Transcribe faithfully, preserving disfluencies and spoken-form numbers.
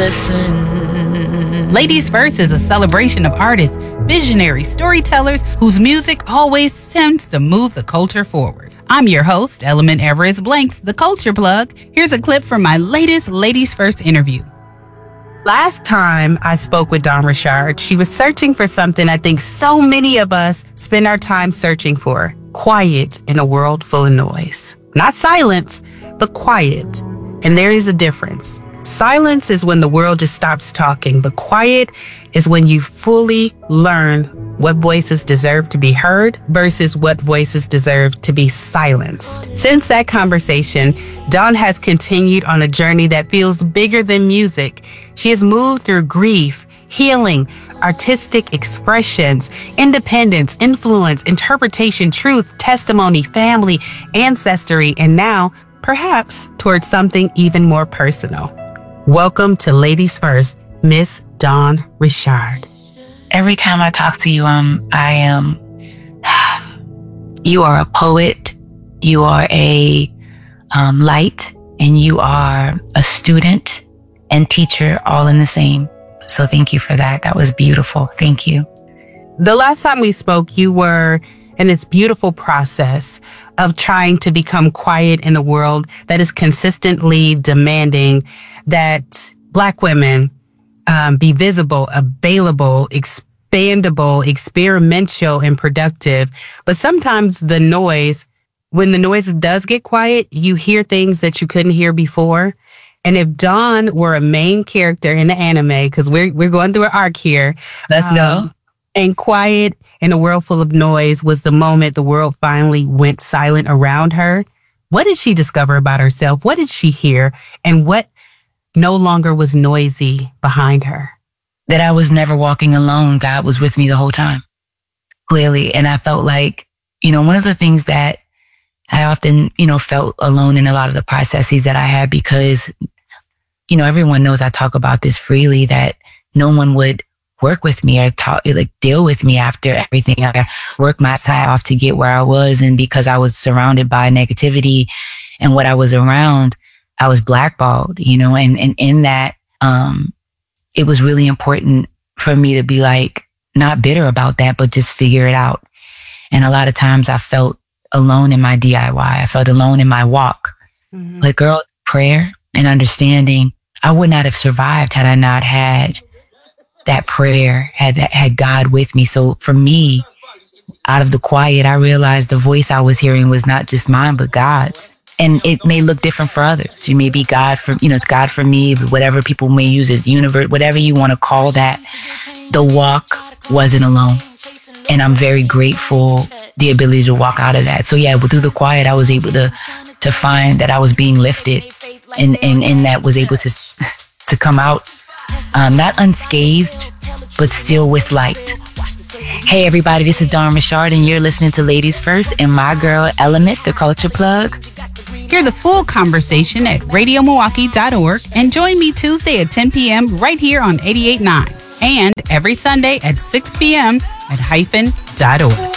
listen. Ladies First is a celebration of artists, visionaries, storytellers whose music always seems to move the culture forward. I'm your host, Element Everest Blanks, the Culture Plug. Here's a clip from my latest Ladies First interview. Last time I spoke with Dawn Richard, she was searching for something I think so many of us spend our time searching for: quiet in a world full of noise. Not silence, but quiet. And there is a difference. Silence is when the world just stops talking, but quiet is when you fully learn what voices deserve to be heard versus what voices deserve to be silenced. Since that conversation, Dawn has continued on a journey that feels bigger than music. She has moved through grief, healing, artistic expressions, independence, influence, interpretation, truth, testimony, family, ancestry, and now, perhaps, towards something even more personal. Welcome to Ladies First, Miss Dawn Richard. Every time I talk to you, um, I am, you are a poet, you are a um, light, and you are a student and teacher all in the same. So thank you for that. That was beautiful. Thank you. The last time we spoke, you were in this beautiful process of trying to become quiet in a world that is consistently demanding that Black women um, be visible, available, expandable, experimental, and productive. But sometimes the noise, when the noise does get quiet, you hear things that you couldn't hear before. And if Dawn were a main character in the anime, because we're we're going through an arc here. Let's um, go. And quiet in a world full of noise was the moment the world finally went silent around her. What did she discover about herself? What did she hear? And what no longer was noisy behind her? That I was never walking alone. God was with me the whole time, clearly. And I felt like, you know, one of the things that I often, you know, felt alone in a lot of the processes that I had, because, you know, everyone knows I talk about this freely, that no one would work with me or talk, like deal with me after everything. I worked my side off to get where I was. And because I was surrounded by negativity and what I was around, I was blackballed, you know, and, and in that, um, it was really important for me to be like, not bitter about that, but just figure it out. And a lot of times I felt alone in my D I Y. I felt alone in my walk. Mm-hmm. But girl, prayer and understanding, I would not have survived had I not had that prayer, had that, had God with me. So for me, out of the quiet, I realized the voice I was hearing was not just mine, but God's. And it may look different for others. You may be God for, you know, it's God for me, but whatever people may use it, universe, whatever you want to call that. The walk wasn't alone. And I'm very grateful the ability to walk out of that. So yeah, through the quiet, I was able to, to find that I was being lifted and, and, and that was able to, to come out, um, not unscathed, but still with light. Hey everybody, this is Dawn Richard and you're listening to Ladies First and my girl Element, the Culture Plug. Hear the full conversation at radio milwaukee dot org and join me Tuesday at ten p.m. right here on eighty-eight point nine and every Sunday at six p.m. at hyphen dot org.